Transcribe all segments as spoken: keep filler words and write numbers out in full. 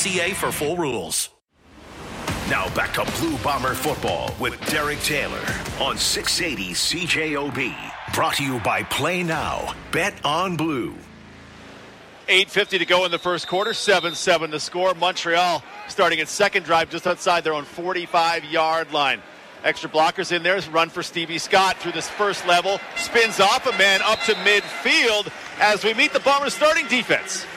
C A for full rules. Now back to Blue Bomber football with Derek Taylor on six eighty C J O B. Brought to you by Play Now. Bet on Blue. eight fifty to go in the first quarter. seven seven to score. Montreal starting its second drive just outside their own forty-five-yard line. Extra blockers in there. Run for Stevie Scott through this first level. Spins off a man up to midfield as we meet the Bombers' starting defense.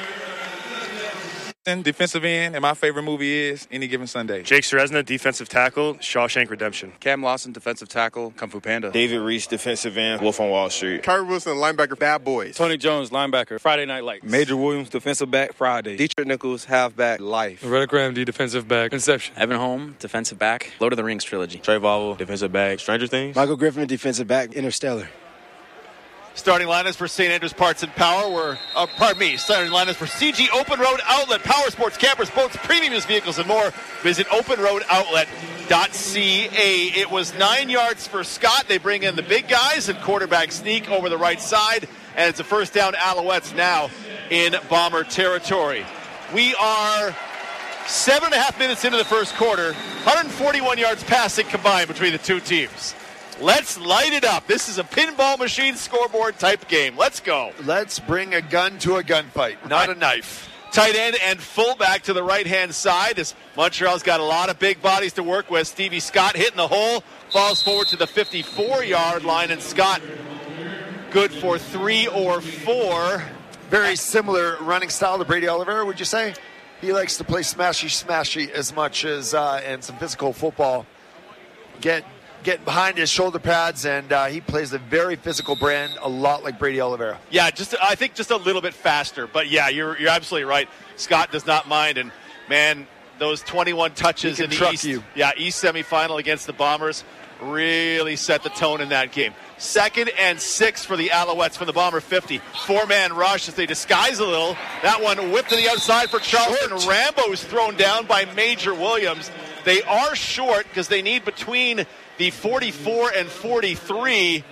Defensive end, and my favorite movie is Any Given Sunday. Jake Ceresna, defensive tackle, Shawshank Redemption. Cam Lawson, defensive tackle, Kung Fu Panda. David Reese, defensive end, Wolf on Wall Street. Kyrie Wilson, linebacker, Bad Boys. Tony Jones, linebacker, Friday Night Lights. Major Williams, defensive back, Friday. Dietrich Nichols, halfback, Life. Reddick Ramsey, defensive back, Inception. Evan Holm, defensive back, Lord of the Rings trilogy. Trey Vaughn, defensive back, Stranger Things. Michael Griffin, defensive back, Interstellar. Starting lineups for Saint Andrews Parts and Power were, uh, pardon me, starting lineups for C G Open Road Outlet, Power Sports, Campers, Boats, Premium Used Vehicles, and more. Visit open road outlet dot c a. It was nine yards for Scott. They bring in the big guys and quarterback sneak over the right side, and it's a first down Alouettes now in Bomber territory. We are seven and a half minutes into the first quarter, one hundred forty-one yards passing combined between the two teams. Let's light it up. This is a pinball machine scoreboard type game. Let's go. Let's bring a gun to a gunfight, not a knife. Tight end and fullback to the right-hand side as Montreal's got a lot of big bodies to work with. Stevie Scott hitting the hole, falls forward to the fifty-four-yard line, and Scott good for three or four. Very similar running style to Brady Oliveira, would you say? He likes to play smashy-smashy as much as, uh, and some physical football. Get... Get behind his shoulder pads, and uh, he plays a very physical brand, a lot like Brady Oliveira. Yeah, just I think just a little bit faster. But, yeah, you're you're absolutely right. Scott does not mind. And, man, those twenty-one touches in the East, you. yeah, East semifinal against the Bombers really set the tone in that game. Second and six for the Alouettes from the Bomber fifty. Four-man rush as they disguise a little. That one whipped to the outside for Charleston. Short. Rambo's thrown down by Major Williams. They are short because they need between the forty-four and forty-three.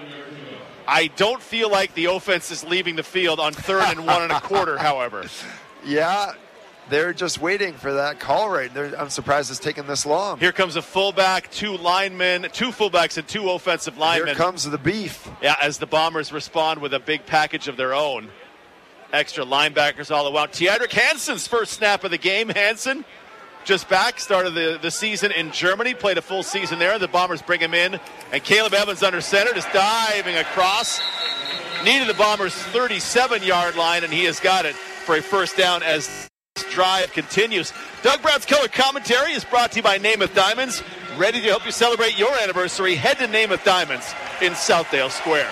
I don't feel like the offense is leaving the field on third and one and a quarter, however. Yeah, they're just waiting for that call right. They're, I'm surprised it's taken this long. Here comes a fullback, two linemen, two fullbacks and two offensive linemen. Here comes the beef. Yeah, as the Bombers respond with a big package of their own. Extra linebackers all around. Tiedrick Hansen's first snap of the game. Hansen just back, started the, the season in Germany, played a full season there. The Bombers bring him in, and Caleb Evans under center, just diving across. Needed the Bombers' thirty-seven-yard line, and he has got it for a first down as this drive continues. Doug Brown's color commentary is brought to you by Namath Diamonds. Ready to help you celebrate your anniversary? Head to Namath Diamonds in Southdale Square.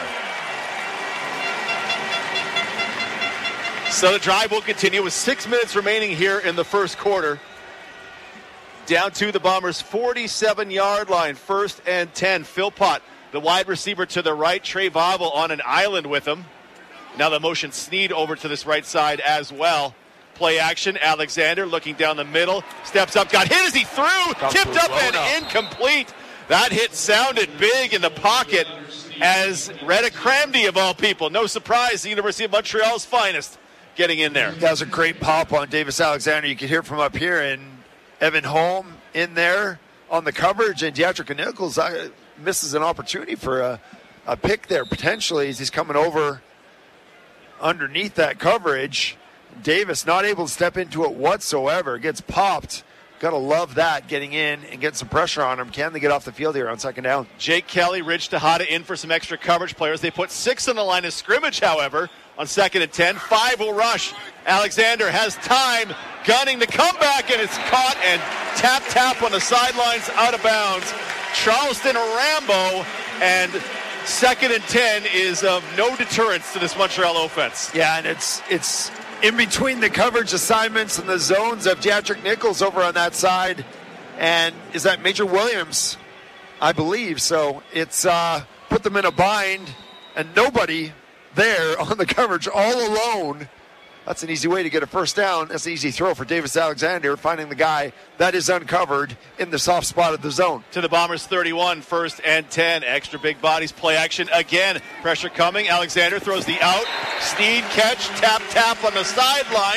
So the drive will continue with six minutes remaining here in the first quarter. Down to the Bombers' forty-seven-yard line, first and ten. Philpott, the wide receiver to the right. Trey Vaughn on an island with him. Now the motion Sneed over to this right side as well. Play action, Alexander looking down the middle. Steps up, got hit as he threw. Tipped up and incomplete. That hit sounded big in the pocket as Reddick Ramsey, of all people. No surprise, the University of Montreal's finest getting in there. That was a great pop on Davis Alexander. You could hear from up here, and Evan Holm in there on the coverage, and Dietrich Nichols uh, misses an opportunity for a, a pick there potentially as he's coming over underneath that coverage. Davis not able to step into it whatsoever. Gets popped. Got to love that, getting in and getting some pressure on him. Can they get off the field here on second down? Jake Kelly, Ridge Tejada in for some extra coverage players. They put six on the line of scrimmage, however, on second and ten. Five will rush. Alexander has time, gunning the comeback, and it's caught and tap, tap on the sidelines, out of bounds. Charleston Rambo, and second and ten is of no deterrence to this Montreal offense. Yeah, and it's it's in between the coverage assignments and the zones of Dietrich Nichols over on that side. And is that Major Williams? I believe. So it's uh, put them in a bind, and nobody there on the coverage, all alone. That's an easy way to get a first down. That's an easy throw for Davis Alexander, finding the guy that is uncovered in the soft spot of the zone. To the Bombers' thirty-one, first and ten. Extra big bodies, play action again. Pressure coming. Alexander throws the out. Sneed catch, tap, tap on the sidelines.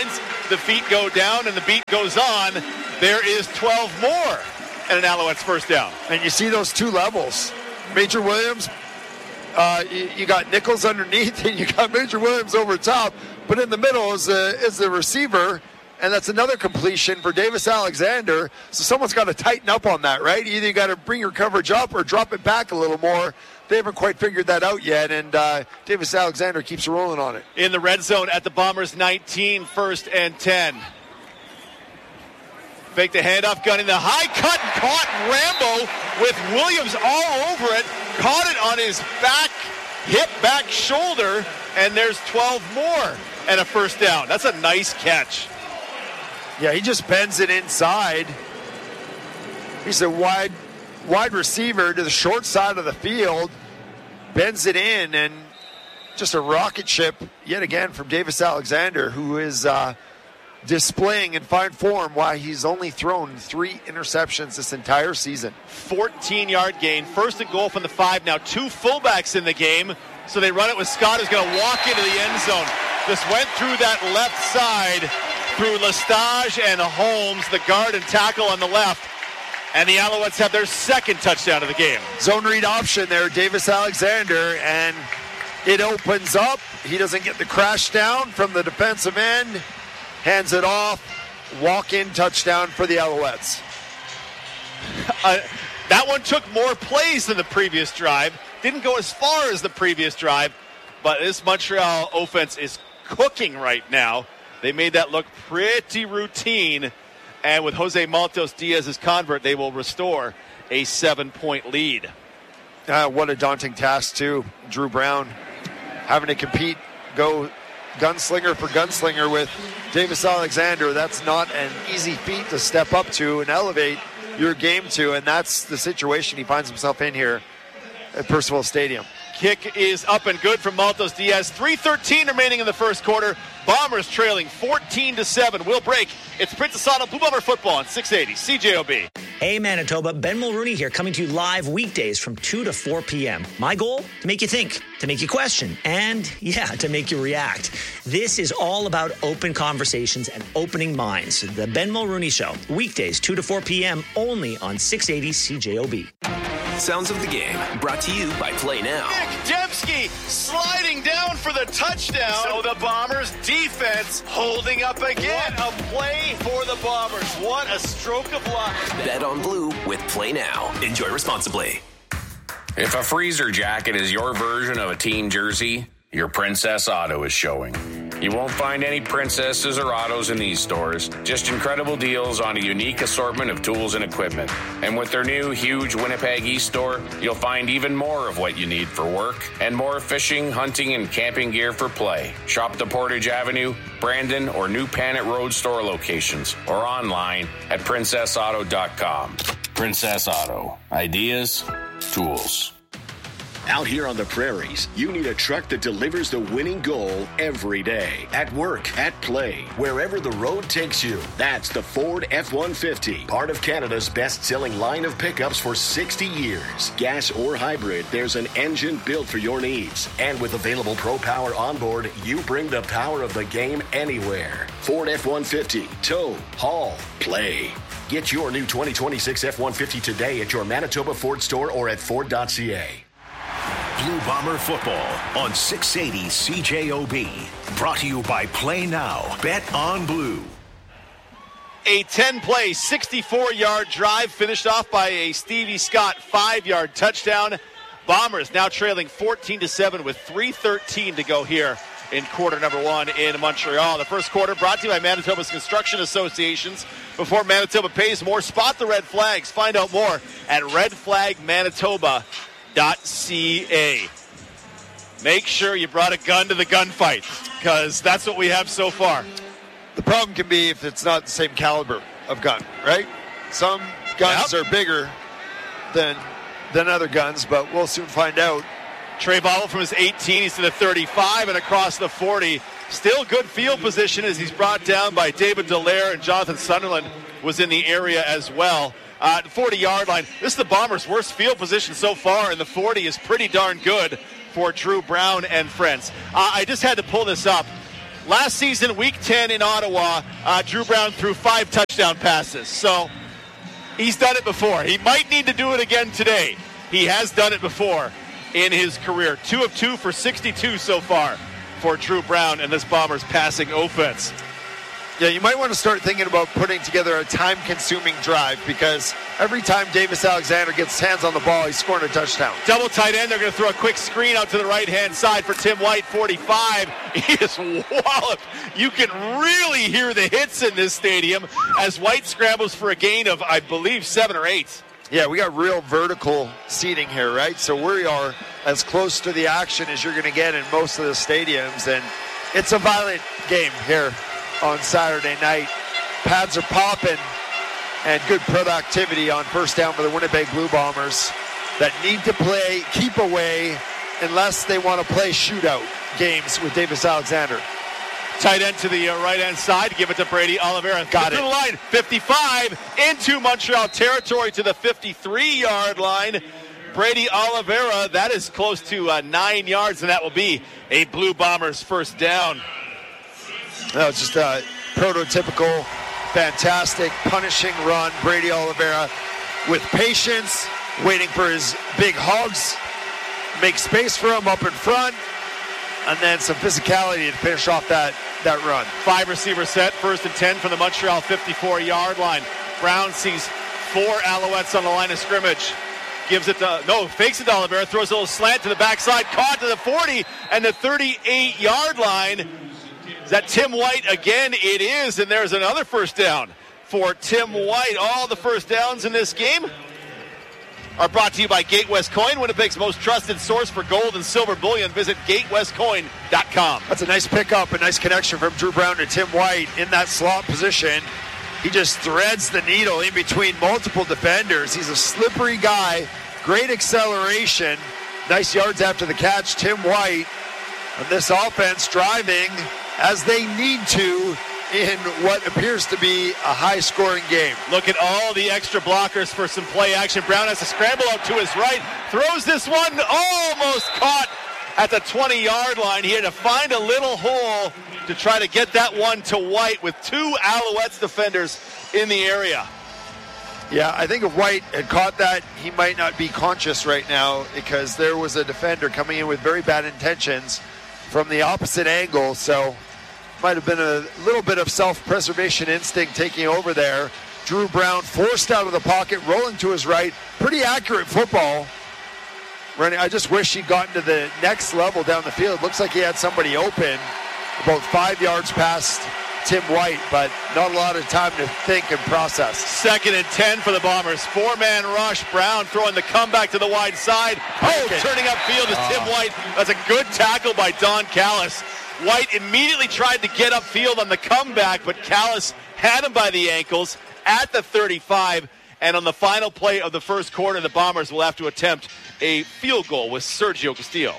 the feet go down and the beat goes on. There is twelve more and an Alouettes first down. And you see those two levels. Major Williams, uh, you, you got Nichols underneath and you got Major Williams over top. But in the middle is the, is the receiver. And that's another completion for Davis Alexander. So someone's got to tighten up on that, right? Either you got to bring your coverage up or drop it back a little more. They haven't quite figured that out yet, and uh, Davis Alexander keeps rolling on it. In the red zone at the Bombers nineteen, first and ten. Fake the handoff, gunning the high cut, and caught Rambo with Williams all over it. Caught it on his back, hip, back, shoulder, and there's twelve more and a first down. That's a nice catch. Yeah, he just bends it inside. He's a wide wide receiver to the short side of the field, bends it in, and just a rocket ship yet again from Davis Alexander, who is uh, displaying in fine form why he's only thrown three interceptions this entire season. fourteen-yard gain, first and goal from the five. Now two fullbacks in the game, so they run it with Scott, who's going to walk into the end zone. This went through that left side, through Lestage and Holmes, the guard and tackle on the left. And the Alouettes have their second touchdown of the game. Zone read option there, Davis Alexander, and it opens up. He doesn't get the crash down from the defensive end. Hands it off. Walk-in touchdown for the Alouettes. Uh, that one took more plays than the previous drive. Didn't go as far as the previous drive. But this Montreal offense is cooking right now. They made that look pretty routine. And with Jose Maltos Diaz's convert, they will restore a seven-point lead. Uh, what a daunting task, too. Drew Brown having to compete, go gunslinger for gunslinger with Davis Alexander. That's not an easy feat to step up to and elevate your game to, and that's the situation he finds himself in here at Percival Stadium. Kick is up and good from Maltos Diaz. three thirteen remaining in the first quarter. Bombers trailing fourteen to seven. We'll break. It's Princess Auto Blue Bomber football on six eighty C J O B. Hey Manitoba, Ben Mulrooney here, coming to you live weekdays from two to four p.m. My goal? To make you think, to make you question, and yeah, to make you react. This is all about open conversations and opening minds. The Ben Mulrooney Show, weekdays two to four p.m. only on six eighty C J O B. Sounds of the game, brought to you by Play Now. Nick Dembski sliding down for the touchdown. So the Bombers defense holding up again. What a play for the Bombers. What a stroke of luck. Bet on Blue with Play Now. Enjoy responsibly. If a freezer jacket is your version of a team jersey, your Princess Auto is showing. You won't find any princesses or autos in these stores, just incredible deals on a unique assortment of tools and equipment. And with their new huge Winnipeg East store, you'll find even more of what you need for work and more fishing, hunting, and camping gear for play. Shop the Portage Avenue, Brandon, or New Panet Road store locations or online at princess auto dot com. Princess Auto. Ideas, tools. Out here on the prairies, you need a truck that delivers the winning goal every day. At work, at play, wherever the road takes you. That's the Ford F one fifty, part of Canada's best-selling line of pickups for sixty years. Gas or hybrid, there's an engine built for your needs. And with available Pro Power onboard, you bring the power of the game anywhere. Ford F one fifty, tow, haul, play. Get your new twenty twenty-six F one fifty today at your Manitoba Ford store or at ford dot c a. Blue Bomber football on six eighty C J O B. Brought to you by Play Now. Bet on Blue. A ten-play, sixty-four-yard drive finished off by a Stevie Scott five-yard touchdown. Bombers now trailing fourteen to seven with three thirteen to go here in quarter number one in Montreal. The first quarter brought to you by Manitoba's Construction Associations. Before Manitoba pays more, spot the red flags. Find out more at red flag manitoba dot c a. Make sure you brought a gun to the gunfight, because that's what we have so far. The problem can be if it's not the same caliber of gun, right? Some guns yep. are bigger than than other guns, but we'll soon find out. Trey Bottle from his eighteen, he's to the thirty-five and across the forty. Still good field position as he's brought down by David Dallaire, and Jonathan Sunderland was in the area as well. Uh, the forty-yard line. This is the Bombers' worst field position so far, and the forty is pretty darn good for Drew Brown and friends. Uh, I just had to pull this up. Last season, week ten in Ottawa, uh, Drew Brown threw five touchdown passes. So he's done it before. He might need to do it again today. He has done it before in his career. Two of two for sixty-two so far for Drew Brown and this Bombers passing offense. Yeah, you might want to start thinking about putting together a time-consuming drive because every time Davis Alexander gets his hands on the ball, he's scoring a touchdown. Double tight end. They're going to throw a quick screen out to the right-hand side for Tim White, forty-five. He is walloped. You can really hear the hits in this stadium as White scrambles for a gain of, I believe, seven or eight. Yeah, we got real vertical seating here, right? So we are as close to the action as you're going to get in most of the stadiums, and it's a violent game here on Saturday night. Pads are popping, and good productivity on first down for the Winnipeg Blue Bombers that need to play keep away unless they want to play shootout games with Davis Alexander. Tight end to the uh, right-hand side. Give it to Brady Oliveira. Got it. To the line. fifty-five into Montreal territory to the fifty-three-yard line. Brady Oliveira, that is close to uh, nine yards, and that will be a Blue Bombers first down. That was just a prototypical, fantastic, punishing run. Brady Oliveira with patience, waiting for his big hugs, make space for him up in front, and then some physicality to finish off that, that run. Five receiver set, first and ten from the Montreal fifty-four-yard line. Brown sees four Alouettes on the line of scrimmage. Gives it to, no, fakes it to Oliveira, throws a little slant to the backside, caught to the forty and the thirty-eight-yard line. Is that Tim White again? It is, and there's another first down for Tim White. All the first downs in this game are brought to you by Gate West Coin, Winnipeg's most trusted source for gold and silver bullion. Visit gate west coin dot com. That's a nice pickup, a nice connection from Drew Brown to Tim White in that slot position. He just threads the needle in between multiple defenders. He's a slippery guy, great acceleration, nice yards after the catch. Tim White and this offense driving as they need to in what appears to be a high-scoring game. Look at all the extra blockers for some play action. Brown has to scramble out to his right, throws this one, almost caught at the twenty-yard line. He had to find a little hole to try to get that one to White with two Alouettes defenders in the area. Yeah, I think if White had caught that, he might not be conscious right now because there was a defender coming in with very bad intentions from the opposite angle, so might have been a little bit of self-preservation instinct taking over there. Drew Brown forced out of the pocket, rolling to his right. Pretty accurate football. Running, I just wish he'd gotten to the next level down the field. Looks like he had somebody open about five yards past Tim White, but not a lot of time to think and process. Second and ten for the Bombers. Four-man rush. Brown throwing the comeback to the wide side. Oh, turning upfield is Tim White. That's a good tackle by Don Callis. White immediately tried to get upfield on the comeback, but Callis had him by the ankles at the thirty-five. And on the final play of the first quarter, the Bombers will have to attempt a field goal with Sergio Castillo.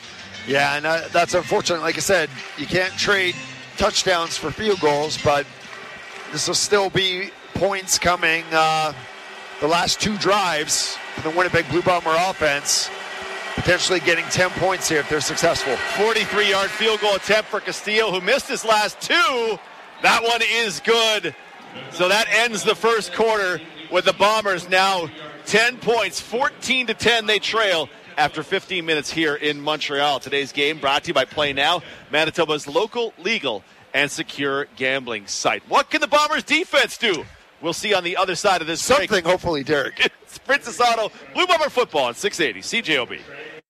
Yeah, and uh, that's unfortunate. Like I said, you can't trade touchdowns for field goals, but this will still be points coming uh, the last two drives for the Winnipeg Blue Bomber offense, potentially getting ten points here if they're successful. forty-three-yard field goal attempt for Castillo, who missed his last two. That one is good. So that ends the first quarter with the Bombers now ten points, fourteen to ten they trail after fifteen minutes here in Montreal. Today's game brought to you by Play Now, Manitoba's local, legal, and secure gambling site. What can the Bombers defense do? We'll see on the other side of this Something, break. hopefully, Derek. It's Princess Auto, Blue Bomber football on six eighty C J O B.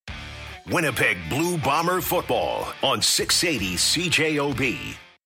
Winnipeg Blue Bomber football on six eighty C J O B.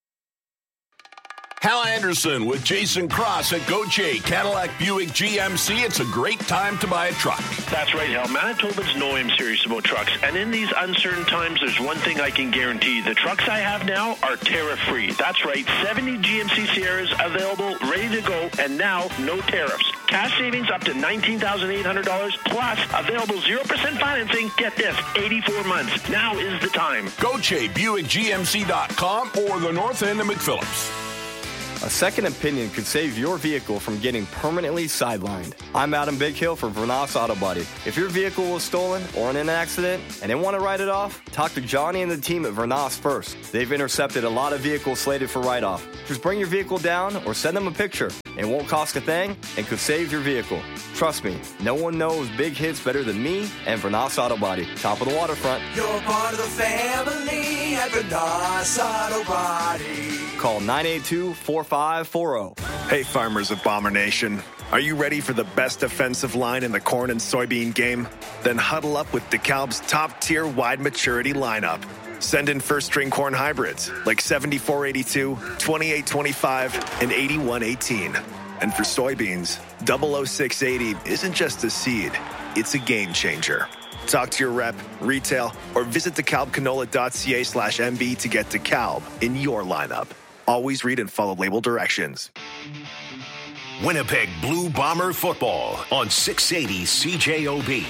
Hal Anderson with Jason Cross at Gauthier Cadillac Buick G M C. It's a great time to buy a truck. That's right, Hal. Manitobans know I'm serious about trucks. And in these uncertain times, there's one thing I can guarantee. The trucks I have now are tariff-free. That's right, seventy G M C Sierras available, ready to go, and now no tariffs. Cash savings up to nineteen thousand eight hundred dollars, plus available zero percent financing. Get this, eighty-four months. Now is the time. Gauthier Buick G M C dot com or the north end of McPhillips. A second opinion could save your vehicle from getting permanently sidelined. I'm Adam Bighill for Vernas Auto Body. If your vehicle was stolen or in an accident and they want to write it off, talk to Johnny and the team at Vernas first. They've intercepted a lot of vehicles slated for write-off. Just bring your vehicle down or send them a picture. It won't cost a thing and could save your vehicle. Trust me, no one knows big hits better than me and Vernas Auto Body. Top of the waterfront. You're part of the family at Vernas Auto Body. Call nine eight two, four five four zero. Hey, farmers of Bomber Nation. Are you ready for the best defensive line in the corn and soybean game? Then huddle up with DeKalb's top-tier wide maturity lineup. Send in first-string corn hybrids like seventy-four eighty-two, twenty-eight twenty-five, and eighty-one eighteen. And for soybeans, double oh six eighty isn't just a seed, it's a game changer. Talk to your rep, retail, or visit DeKalbCanola.ca slash MB to get DeKalb in your lineup. Always read and follow label directions. Winnipeg Blue Bomber football on six eighty C J O B.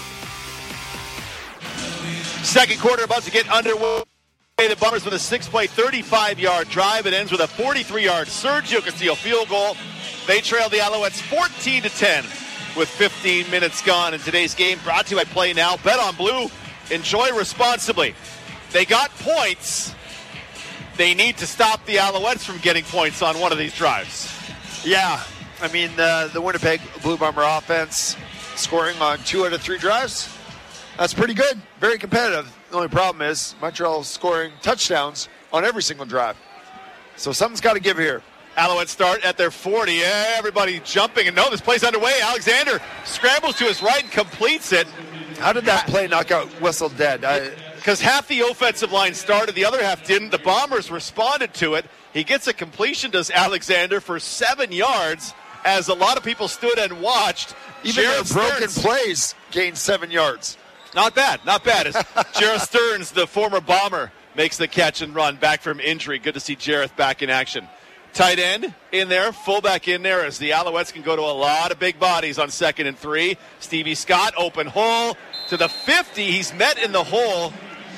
Second quarter about to get underway. The Bombers with a six-play, thirty-five-yard drive. It ends with a forty-three-yard Sergio Castillo field goal. They trail the Alouettes fourteen to ten with fifteen minutes gone in today's game. Brought to you by Play Now. Bet on Blue. Enjoy responsibly. They got points. They need to stop the Alouettes from getting points on one of these drives. Yeah, I mean, uh, the Winnipeg Blue Bomber offense scoring on two out of three drives. That's pretty good. Very competitive. The only problem is Montreal scoring touchdowns on every single drive. So something's got to give here. Alouettes start at their forty. Yeah, everybody jumping. And no, this play's underway. Alexander scrambles to his right and completes it. How did that play knock out whistle dead? Because half the offensive line started, the other half didn't. The Bombers responded to it. He gets a completion, does Alexander, for seven yards, as a lot of people stood and watched. Even Jared their broken Stearns plays gained seven yards. Not bad, not bad. As Jared Stearns, the former Bomber, makes the catch and run back from injury. Good to see Jareth back in action. Tight end in there, fullback in there, as the Alouettes can go to a lot of big bodies on second and three. Stevie Scott, open hole to the fifty. He's met in the hole,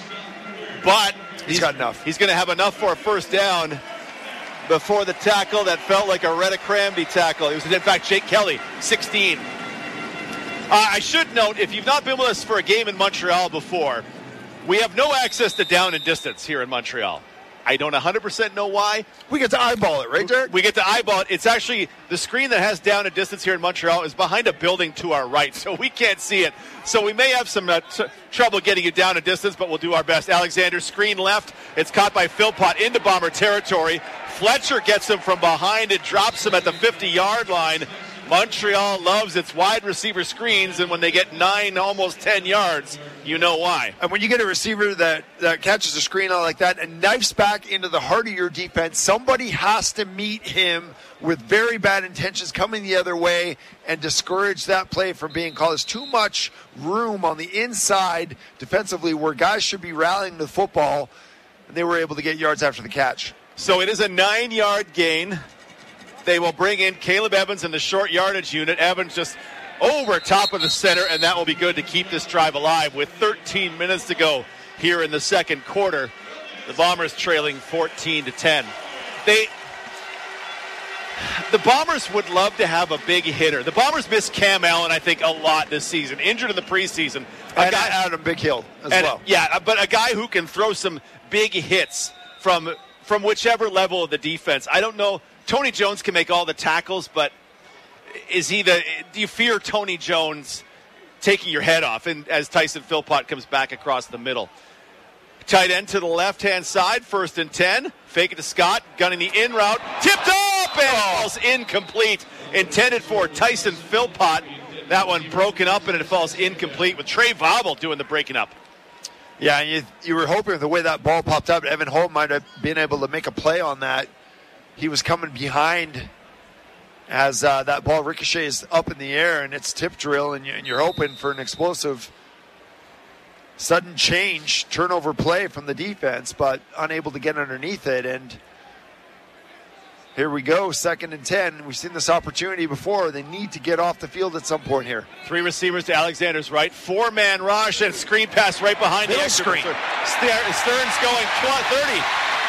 but he's, he's got enough. He's going to have enough for a first down before the tackle that felt like a Retta Cranby tackle. It was, in fact, Jake Kelly, sixteen. Uh, I should note, if you've not been with us for a game in Montreal before, we have no access to down and distance here in Montreal. I don't one hundred percent know why. We get to eyeball it, right, Derek? We get to eyeball it. It's actually, the screen that has down and distance here in Montreal is behind a building to our right, so we can't see it. So we may have some uh, t- trouble getting it down and distance, but we'll do our best. Alexander, screen left. It's caught by Philpott into Bomber territory. Fletcher gets him from behind and drops him at the fifty-yard line. Montreal loves its wide receiver screens, and when they get nine, almost ten yards, you know why. And when you get a receiver that, that catches a screen out like that and knifes back into the heart of your defense, somebody has to meet him with very bad intentions coming the other way and discourage that play from being called. There's too much room on the inside defensively where guys should be rallying the football, and they were able to get yards after the catch. So it is a nine-yard gain. They will bring in Caleb Evans in the short yardage unit. Evans just over top of the center, and that will be good to keep this drive alive with thirteen minutes to go here in the second quarter. The Bombers trailing fourteen to ten. They, the Bombers would love to have a big hitter. The Bombers miss Cam Allen, I think, a lot this season. Injured in the preseason. A and guy, Adam Bighill as and, well. Yeah, but a guy who can throw some big hits from from whichever level of the defense. I don't know. Tony Jones can make all the tackles, but is he the? Do you fear Tony Jones taking your head off? And as Tyson Philpott comes back across the middle, tight end to the left-hand side, first and ten. Fake it to Scott, gunning the in route, tipped up and oh. falls incomplete. Intended for Tyson Philpott. That one broken up and it falls incomplete with Trey Vobble doing the breaking up. Yeah, and you, you were hoping the way that ball popped up, Evan Holt might have been able to make a play on that. He was coming behind as uh, that ball ricochets up in the air, and it's tip drill, and, you, and you're hoping for an explosive sudden change, turnover play from the defense, but unable to get underneath it. And here we go, second and ten. We've seen this opportunity before. They need to get off the field at some point here. Three receivers to Alexander's right. Four-man rush and screen pass right behind Middle the screen. Stearns going thirty.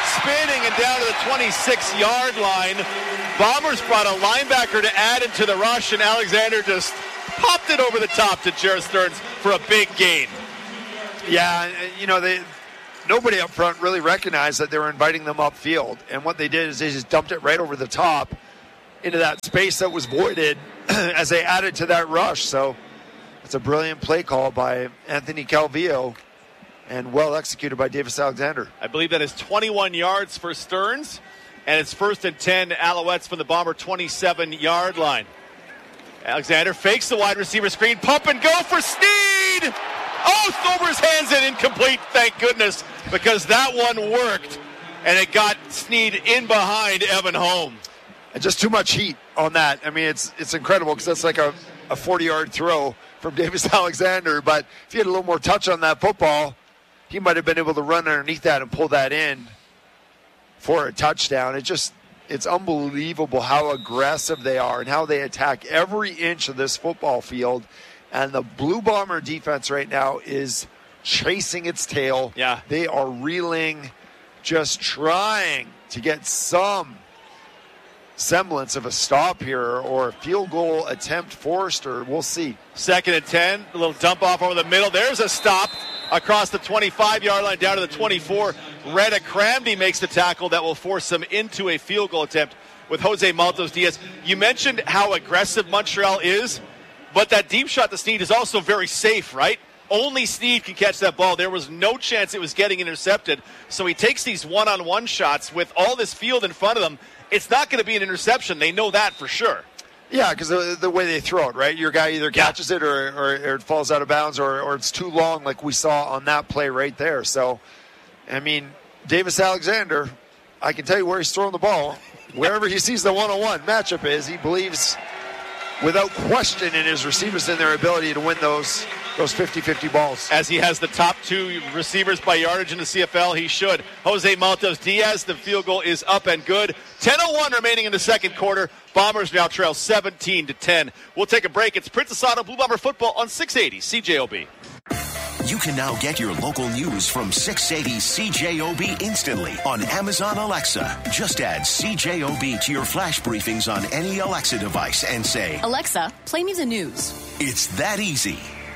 spinning and down to the twenty-six-yard line. Bombers brought a linebacker to add into the rush, and Alexander just popped it over the top to Jared Stearns for a big gain. Yeah, you know, they nobody up front really recognized that they were inviting them upfield, and what they did is they just dumped it right over the top into that space that was voided as they added to that rush. So it's a brilliant play call by Anthony Calvillo and well executed by Davis Alexander. I believe that is twenty-one yards for Stearns, and it's first and ten Alouettes from the Bomber twenty-seven-yard line. Alexander fakes the wide receiver screen, pump and go for Sneed! Oh, over his hands and incomplete, thank goodness, because that one worked, and it got Sneed in behind Evan Holm. And just too much heat on that. I mean, it's it's incredible because that's like a, a forty-yard throw from Davis Alexander, but if he had a little more touch on that football, he might have been able to run underneath that and pull that in for a touchdown. It just, it's unbelievable how aggressive they are and how they attack every inch of this football field. And the Blue Bomber defense right now is chasing its tail. Yeah. They are reeling, just trying to get some semblance of a stop here or a field goal attempt forced, or we'll see. Second and ten, a little dump off over the middle. There's a stop across the twenty-five-yard line down to the twenty-four. Reda Cramdy makes the tackle that will force them into a field goal attempt with Jose Maltos Diaz. You mentioned how aggressive Montreal is, but that deep shot to Sneed is also very safe, right? Only Sneed can catch that ball. There was no chance it was getting intercepted. So he takes these one-on-one shots with all this field in front of them. It's not going to be an interception. They know that for sure. Yeah, because the, the way they throw it, right? Your guy either catches yeah. it or, or, or it falls out of bounds or, or it's too long like we saw on that play right there. So, I mean, Davis Alexander, I can tell you where he's throwing the ball. Wherever he sees the one-on-one matchup is, he believes without question in his receivers and their ability to win those those fifty-fifty balls. As he has the top two receivers by yardage in the C F L, he should. Jose Maltos Diaz, the field goal is up and good. ten oh one remaining in the second quarter. Bombers now trail seventeen to ten. We'll take a break. It's Princess Auto Blue Bomber football on six eighty C J O B. You can now get your local news from six eighty C J O B instantly on Amazon Alexa. Just add C J O B to your flash briefings on any Alexa device and say, Alexa, play me the news. It's that easy.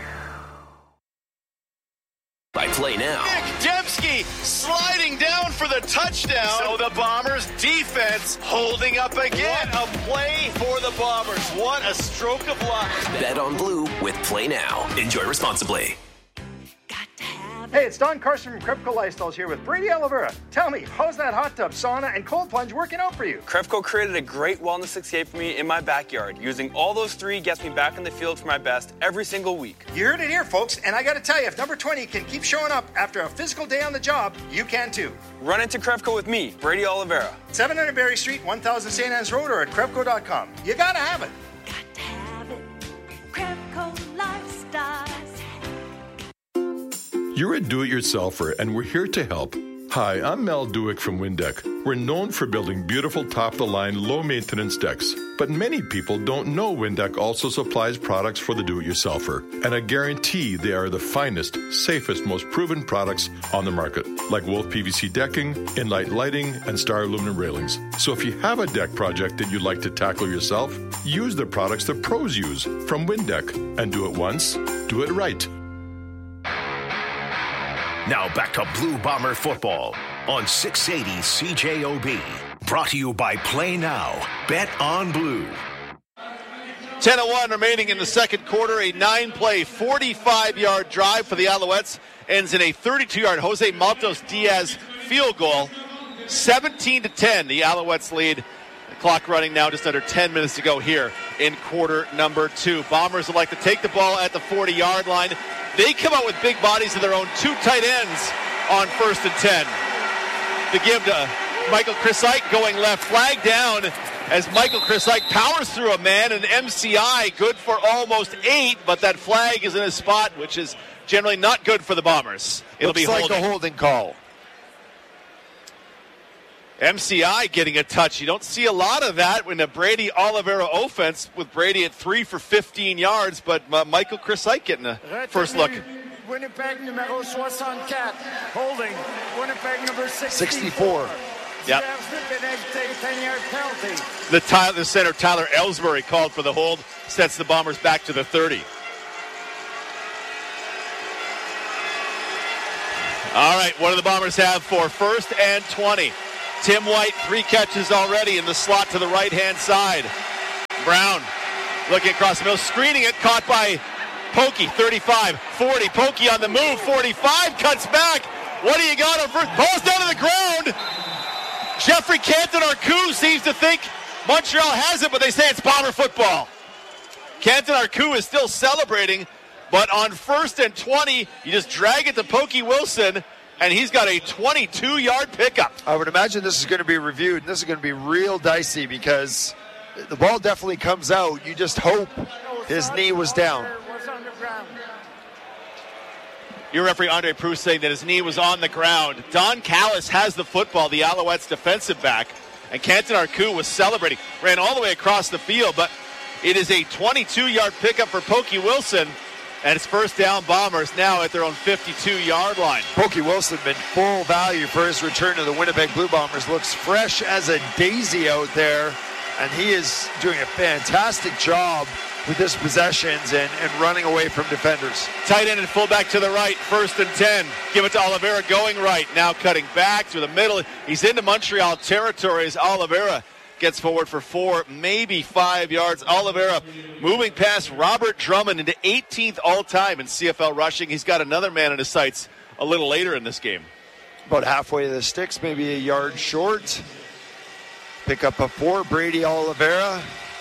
By Play Now. Nick Dembski sliding down for the touchdown. So the Bombers defense holding up again. What a play for the Bombers. What a stroke of luck. Bet on Blue with Play Now. Enjoy responsibly. Hey, it's Don Carson from Krepco Lifestyles here with Brady Oliveira. Tell me, how's that hot tub, sauna, and cold plunge working out for you? Krepco created a great wellness escape for me in my backyard. Using all those three gets me back in the field for my best every single week. You heard it here, folks, and I gotta tell you, if number twenty can keep showing up after a physical day on the job, you can too. Run into Krepco with me, Brady Oliveira. seven hundred Berry Street, one thousand Saint Anne's Road, or at Krepco dot com. You gotta have it. Got to have it. Krepco Lifestyles. You're a do-it-yourselfer, and we're here to help. Hi, I'm Mel Duick from Windeck. We're known for building beautiful top-of-the-line, low-maintenance decks. But many people don't know Windeck also supplies products for the do-it-yourselfer. And I guarantee they are the finest, safest, most proven products on the market, like Wolf P V C decking, Inlight lighting, and Star aluminum railings. So if you have a deck project that you'd like to tackle yourself, use the products the pros use from Windeck. And do it once, do it right. Now back to Blue Bomber football on six eighty C J O B. Brought to you by Play Now. Bet on Blue. ten oh one remaining in the second quarter. A nine-play, forty-five-yard drive for the Alouettes ends in a thirty-two-yard Jose Maltos Diaz field goal. seventeen to ten, the Alouettes lead. The clock running now, just under ten minutes to go here in quarter number two. Bombers would like to take the ball at the forty-yard line. They come out with big bodies of their own, two tight ends on first and ten. The give to Michael Chrisike going left, flag down as Michael Chrisike powers through a man, and M C I good for almost eight, but that flag is in a spot which is generally not good for the Bombers. It'll Looks be like holding. a holding call. M C I getting a touch. You don't see a lot of that in the Brady Oliveira offense with Brady at three for fifteen yards, but uh, Michael Chrisike getting a first look. Winnipeg numéro soixante-quatre. Holding. Winnipeg number sixty-four. Yep. The, Tyler, the center, Tyler Ellsbury, called for the hold, sets the Bombers back to the thirty. All right, what do the Bombers have for first and twenty? Tim White, three catches already in the slot to the right-hand side. Brown looking across the middle, screening it, caught by Pokey, thirty-five, forty. Pokey on the move, forty-five, cuts back. What do you got on first? Ball's down to the ground. Jeffrey Canton-Arcou seems to think Montreal has it, but they say it's Bomber football. Canton-Arcou is still celebrating, but on first and twenty, you just drag it to Pokey Wilson, and he's got a twenty-two-yard pickup. I would imagine this is going to be reviewed, and this is going to be real dicey because the ball definitely comes out. You just hope his knee was down. Your referee, Andre Proust, saying that his knee was on the ground. Don Callis has the football, the Alouettes defensive back, and Canton-Arcou was celebrating. Ran all the way across the field, but it is a twenty-two-yard pickup for Pokey Wilson, and it's first down Bombers now at their own fifty-two-yard line. Pokey Wilson been full value for his return to the Winnipeg Blue Bombers. Looks fresh as a daisy out there, and he is doing a fantastic job with his possessions and, and running away from defenders. Tight end and fullback to the right, first and ten. Give it to Oliveira going right, now cutting back to the middle. He's into Montreal territory as Oliveira gets forward for four, maybe five yards. Oliveira moving past Robert Drummond into eighteenth all-time in C F L rushing. He's got another man in his sights a little later in this game. About halfway to the sticks, maybe a yard short. Pick up a four, Brady Oliveira.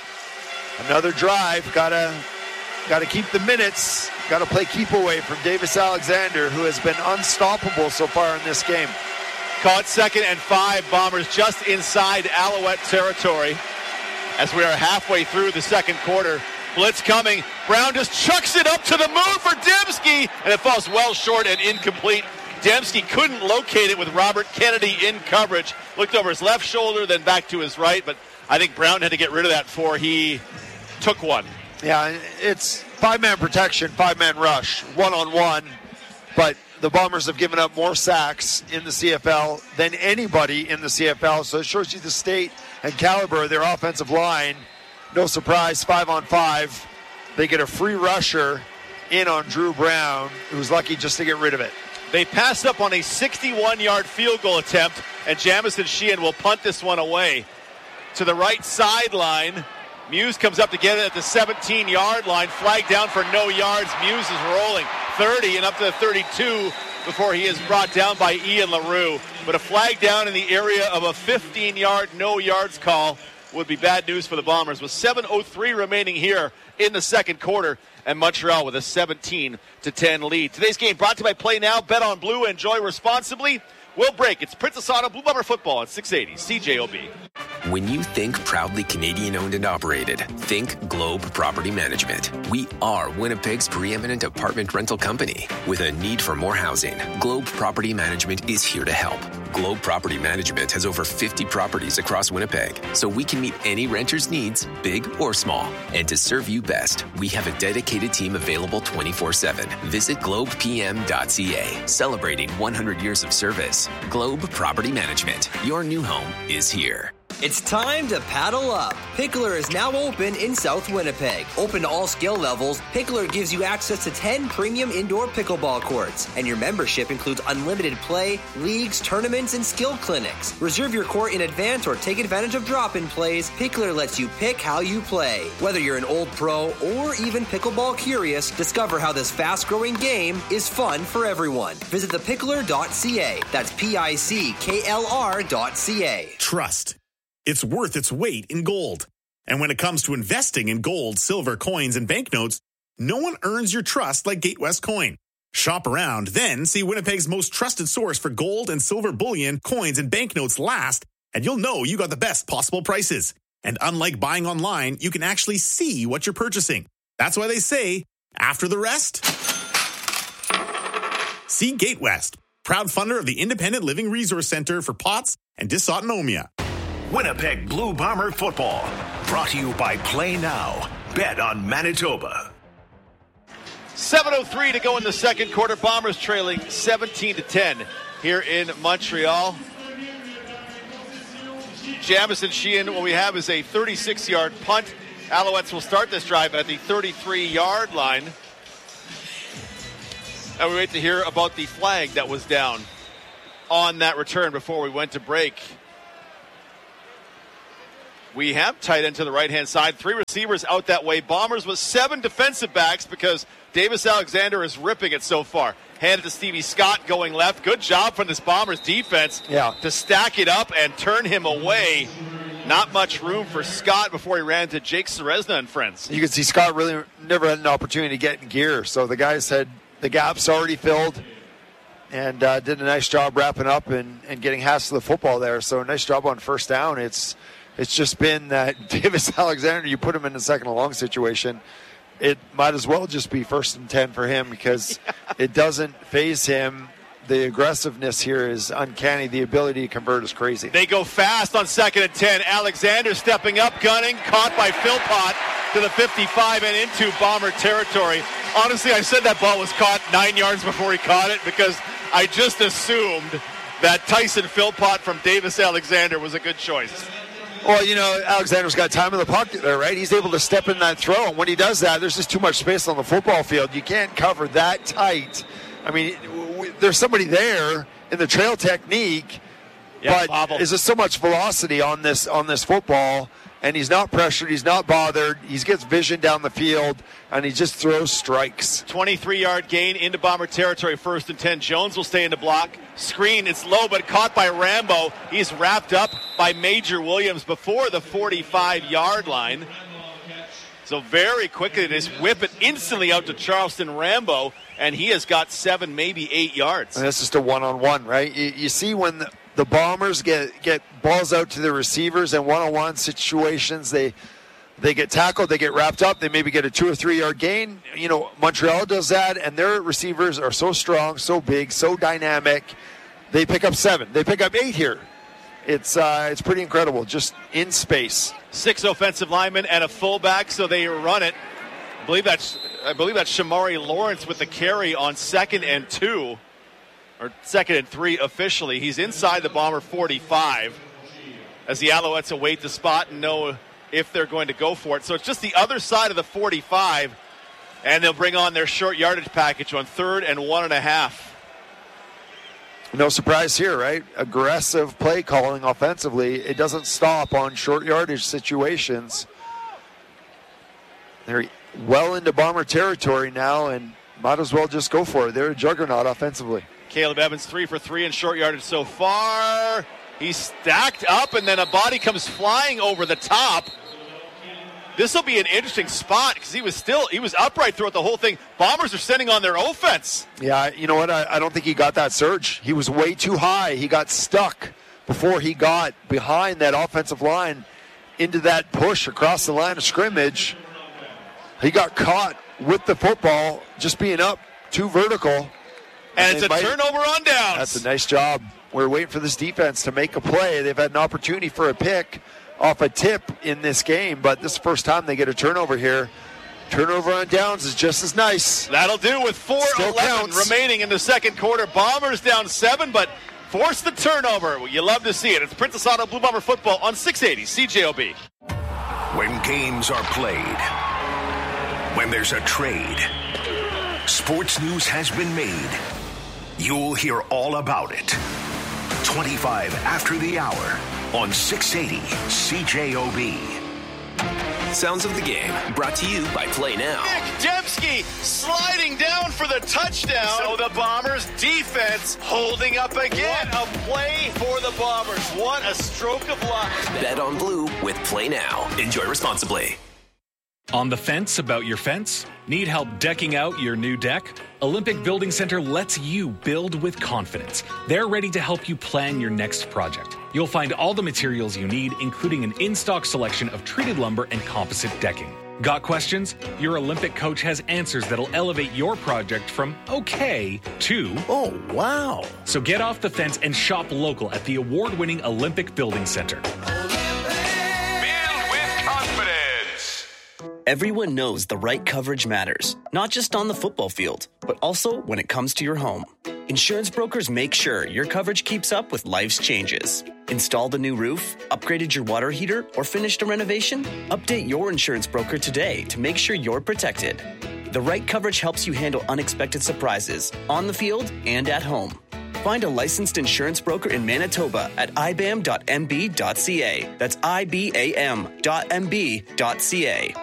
Another drive. Gotta, gotta keep the minutes. Gotta play keep away from Davis Alexander, who has been unstoppable so far in this game. Caught second and five. Bombers just inside Alouette territory as we are halfway through the second quarter. Blitz coming. Brown just chucks it up to the moon for Dembski, and it falls well short and incomplete. Dembski couldn't locate it with Robert Kennedy in coverage. Looked over his left shoulder, then back to his right, but I think Brown had to get rid of that before he took one. Yeah, it's five-man protection, five-man rush, one-on-one, but the Bombers have given up more sacks in the C F L than anybody in the C F L, so it shows you the state and caliber of their offensive line. No surprise, five on five. They get a free rusher in on Drew Brown, who was lucky just to get rid of it. They passed up on a sixty-one-yard field goal attempt, and Jamison Sheehan will punt this one away to the right sideline. Muse comes up to get it at the seventeen-yard line. Flag down for no yards. Muse is rolling thirty and up to the thirty-two before he is brought down by Ian LaRue. But a flag down in the area of a fifteen-yard no yards call would be bad news for the Bombers. With seven oh three remaining here in the second quarter, and Montreal with a seventeen to ten lead. Today's game brought to you by Play Now. Bet on Blue. Enjoy responsibly. We'll break. It's Princess Auto Blue Bomber Football at six eighty C J O B. When you think proudly Canadian owned and operated, think Globe Property Management. We are Winnipeg's preeminent apartment rental company. With a need for more housing, Globe Property Management is here to help. Globe Property Management has over fifty properties across Winnipeg, so we can meet any renter's needs, big or small. And to serve you best, we have a dedicated team available twenty-four seven. Visit globe p m dot c a. Celebrating one hundred years of service. Globe Property Management. Your new home is here. It's time to paddle up. Pickler is now open in South Winnipeg. Open to all skill levels, Pickler gives you access to ten premium indoor pickleball courts. And your membership includes unlimited play, leagues, tournaments, and skill clinics. Reserve your court in advance or take advantage of drop-in plays. Pickler lets you pick how you play. Whether you're an old pro or even pickleball curious, discover how this fast-growing game is fun for everyone. Visit the pickler dot c a. That's P I C K L R dot C A. Trust. It's worth its weight in gold. And when it comes to investing in gold, silver, coins, and banknotes, no one earns your trust like Gatewest Coin. Shop around, then see Winnipeg's most trusted source for gold and silver bullion, coins, and banknotes last, and you'll know you got the best possible prices. And unlike buying online, you can actually see what you're purchasing. That's why they say, after the rest, see Gatewest, proud funder of the Independent Living Resource Center for P O T S and dysautonomia. Winnipeg Blue Bomber Football, brought to you by Play Now. Bet on Manitoba. seven oh three to go in the second quarter. Bombers trailing seventeen to ten here in Montreal. Jamison Sheehan, what we have is a thirty-six-yard punt. Alouettes will start this drive at the thirty-three-yard line. And we wait to hear about the flag that was down on that return before we went to break. We have tight end to the right-hand side. Three receivers out that way. Bombers with seven defensive backs because Davis Alexander is ripping it so far. Handed to Stevie Scott going left. Good job from this Bombers defense yeah. to stack it up and turn him away. Not much room for Scott before he ran to Jake Serezna and friends. You can see Scott really never had an opportunity to get in gear. So the guys had the gaps already filled and uh, did a nice job wrapping up and, and getting Haas to the football there. So nice job on first down. It's It's just been that Davis Alexander, you put him in a second and long situation, it might as well just be first and ten for him because yeah. it doesn't phase him. The aggressiveness here is uncanny. The ability to convert is crazy. They go fast on second and ten. Alexander stepping up, gunning, caught by Philpott to the fifty-five and into Bomber territory. Honestly, I said that ball was caught nine yards before he caught it because I just assumed that Tyson Philpott from Davis Alexander was a good choice. Well, you know, Alexander's got time in the pocket there, right? He's able to step in that throw. And when he does that, there's just too much space on the football field. You can't cover that tight. I mean, w- there's somebody there in the trail technique, yeah, but bobble. There's just so much velocity on this on this football, and he's not pressured. He's not bothered. He gets vision down the field, and he just throws strikes. twenty-three-yard gain into Bomber territory, first and ten. Jones will stay in the block. Screen, it's low, but caught by Rambo. He's wrapped up by Major Williams before the forty-five-yard line. So very quickly, they just whip it instantly out to Charleston Rambo, and he has got seven, maybe eight yards. And that's just a one-on-one, right? You, you see when the, the Bombers get, get balls out to the receivers in one-on-one situations, they they get tackled, they get wrapped up, they maybe get a two or three-yard gain. You know, Montreal does that, and their receivers are so strong, so big, so dynamic. They pick up seven. They pick up eight here. It's uh, it's pretty incredible, just in space. Six offensive linemen and a fullback, so they run it. I believe that's I believe that's Shamari Lawrence with the carry on second and two, or second and three officially. He's inside the Bomber forty-five as the Alouettes await the spot and know if they're going to go for it. So it's just the other side of the forty-five, and they'll bring on their short yardage package on third and one and a half. No surprise here, right? Aggressive play calling offensively. It doesn't stop on short yardage situations. They're well into Bomber territory now and might as well just go for it. They're a juggernaut offensively. Caleb Evans three for three in short yardage so far. He's stacked up, and then a body comes flying over the top. This will be an interesting spot because he was still he was upright throughout the whole thing. Bombers are sending on their offense. Yeah, you know what? I, I don't think he got that surge. He was way too high. He got stuck before he got behind that offensive line into that push across the line of scrimmage. He got caught with the football just being up too vertical. And, and it's a might, turnover on downs. That's a nice job. We're waiting for this defense to make a play. They've had an opportunity for a pick off a tip in this game, but this is the first time they get a turnover here. Turnover on downs is just as nice. That'll do with four eleven remaining in the second quarter. Bombers down seven, but force the turnover. Well, you love to see it. It's Princess Auto Blue Bomber football on six eighty C J O B. When games are played, when there's a trade, sports news has been made. You'll hear all about it. twenty-five after the hour on six eighty C J O B. Sounds of the game brought to you by Play Now. Nick Dembski sliding down for the touchdown. So the Bombers defense holding up again. What a play for the Bombers. What a stroke of luck. Bet on Blue with Play Now. Enjoy responsibly. On the fence about your fence? Need help decking out your new deck? Olympic Building Center lets you build with confidence. They're ready to help you plan your next project. You'll find all the materials you need, including an in-stock selection of treated lumber and composite decking. Got questions? Your Olympic coach has answers that'll elevate your project from okay to oh, wow. So get off the fence and shop local at the award-winning Olympic Building Center. Build with confidence. Everyone knows the right coverage matters, not just on the football field, but also when it comes to your home. Insurance brokers make sure your coverage keeps up with life's changes. Installed a new roof, upgraded your water heater, or finished a renovation? Update your insurance broker today to make sure you're protected. The right coverage helps you handle unexpected surprises on the field and at home. Find a licensed insurance broker in Manitoba at I B A M dot M B dot C A. That's I B A M dot M B dot C A.